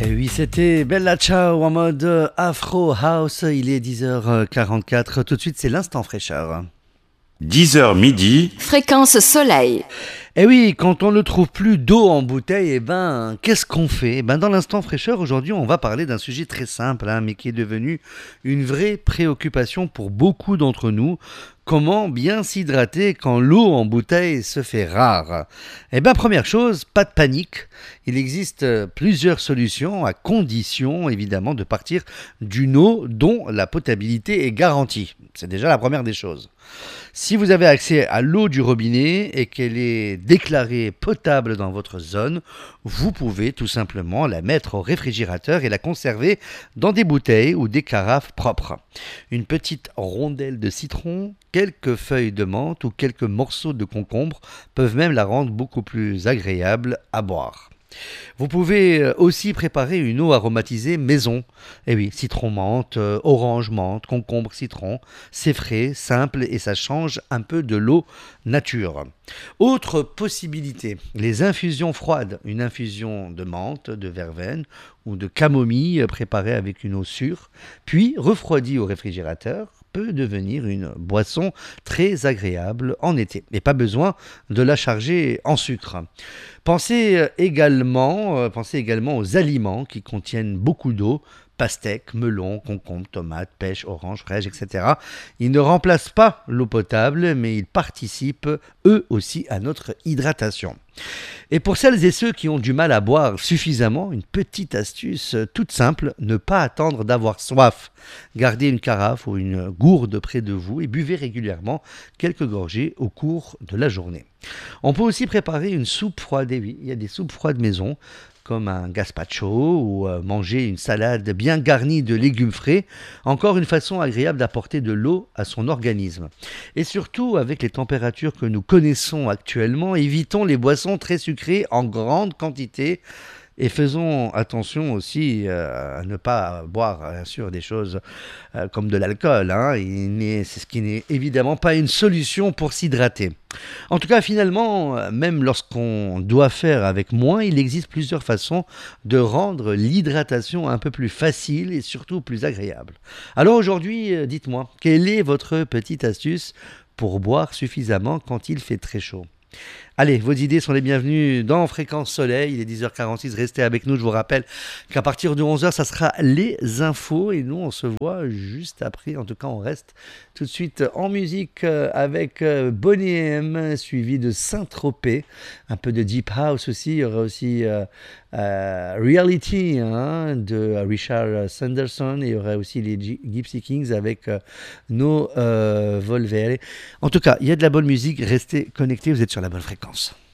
Et oui, c'était Bella Ciao en mode Afro House. Il est 10h44. Tout de suite, c'est l'instant fraîcheur. 10h midi. Fréquence soleil. Et oui, quand on ne trouve plus d'eau en bouteille, qu'est-ce qu'on fait? Dans l'instant fraîcheur, aujourd'hui, on va parler d'un sujet très simple, mais qui est devenu une vraie préoccupation pour beaucoup d'entre nous. Comment bien s'hydrater quand l'eau en bouteille se fait rare? Première chose, pas de panique. Il existe plusieurs solutions, à condition évidemment de partir d'une eau dont la potabilité est garantie. C'est déjà la première des choses. Si vous avez accès à l'eau du robinet et qu'elle est déclarée potable dans votre zone, vous pouvez tout simplement la mettre au réfrigérateur et la conserver dans des bouteilles ou des carafes propres. Une petite rondelle de citron, quelques feuilles de menthe ou quelques morceaux de concombre peuvent même la rendre beaucoup plus agréable à boire. Vous pouvez aussi préparer une eau aromatisée maison. Eh oui, citron menthe, orange menthe, concombre citron. C'est frais, simple et ça change un peu de l'eau nature. Autre possibilité, les infusions froides. Une infusion de menthe, de verveine ou de camomille préparée avec une eau sûre, puis refroidie au réfrigérateur, peut devenir une boisson très agréable en été. Et pas besoin de la charger en sucre. Pensez également aux aliments qui contiennent beaucoup d'eau, pastèques, melons, concombres, tomates, pêches, oranges, fraises, etc. Ils ne remplacent pas l'eau potable, mais ils participent eux aussi à notre hydratation. Et pour celles et ceux qui ont du mal à boire suffisamment, une petite astuce toute simple, ne pas attendre d'avoir soif. Gardez une carafe ou une gourde près de vous et buvez régulièrement quelques gorgées au cours de la journée. On peut aussi préparer une soupe froide. Et oui, il y a des soupes froides maison, comme un gazpacho ou manger une salade bien garnie de légumes frais. Encore une façon agréable d'apporter de l'eau à son organisme. Et surtout, avec les températures que nous connaissons actuellement, évitons les boissons très sucrées en grande quantité. Et faisons attention aussi à ne pas boire, bien sûr, des choses comme de l'alcool. C'est ce qui n'est évidemment pas une solution pour s'hydrater. En tout cas, finalement, même lorsqu'on doit faire avec moins, il existe plusieurs façons de rendre l'hydratation un peu plus facile et surtout plus agréable. Alors aujourd'hui, dites-moi, quelle est votre petite astuce pour boire suffisamment quand il fait très chaud ? Allez, vos idées sont les bienvenues dans Fréquence Soleil, il est 10h46, restez avec nous, je vous rappelle qu'à partir de 11h, ça sera les infos et nous on se voit juste après, en tout cas on reste tout de suite en musique avec Boney M, suivi de Saint-Tropez, un peu de Deep House aussi, il y aura aussi Reality de Richard Sanderson et il y aura aussi les Gypsy Kings avec No Volvere. En tout cas, il y a de la bonne musique, restez connectés, vous êtes sur la bonne fréquence.